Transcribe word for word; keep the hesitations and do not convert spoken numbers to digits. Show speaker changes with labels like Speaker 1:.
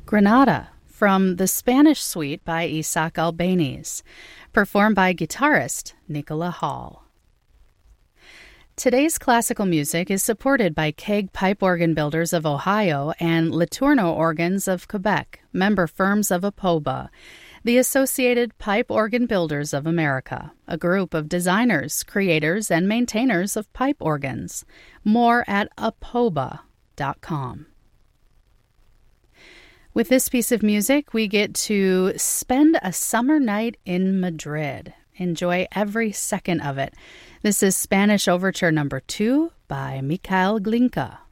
Speaker 1: Granada from the Spanish Suite by Isaac Albéniz, performed by guitarist Nicola Hall. Today's classical music is supported by Keg Pipe Organ Builders of Ohio and Letourneau Organs of Quebec, member firms of APOBA, the Associated Pipe Organ Builders of America, a group of designers, creators, and maintainers of pipe organs. More at apoba dot com. With this piece of music, we get to spend a summer night in Madrid. Enjoy every second of it. This is Spanish Overture number two by Mikhail Glinka.